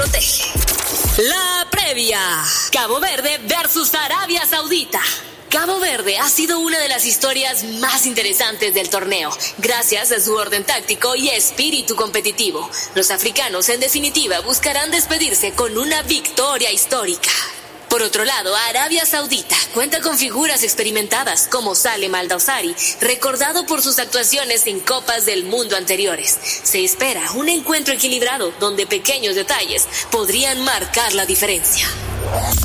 protege. La previa. Cabo Verde versus Arabia Saudita. Cabo Verde ha sido una de las historias más interesantes del torneo, gracias a su orden táctico y espíritu competitivo. Los africanos, en definitiva, buscarán despedirse con una victoria histórica. Por otro lado, Arabia Saudita cuenta con figuras experimentadas como Salem Al-Dawsari, recordado por sus actuaciones en Copas del Mundo anteriores. Se espera un encuentro equilibrado donde pequeños detalles podrían marcar la diferencia.